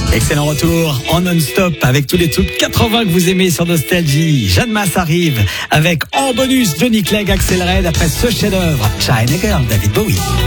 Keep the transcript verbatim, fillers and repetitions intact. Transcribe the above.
Excellent retour en non-stop avec tous les trucs quatre-vingts que vous aimez sur Nostalgie. Jeanne Masse arrive avec en bonus Johnny Clegg, Axel Red après ce chef-d'œuvre. China Girl, David Bowie.